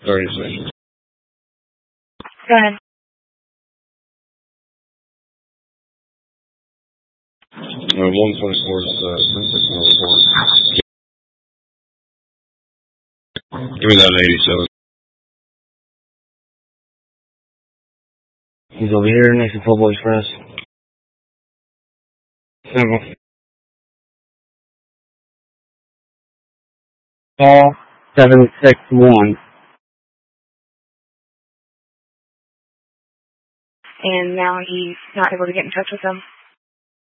30 seconds. Go ahead. 124 is 361 report. Give me that 87. He's over here next to Full Boy Express. Simple. Call 761. And now he's not able to get in touch with them.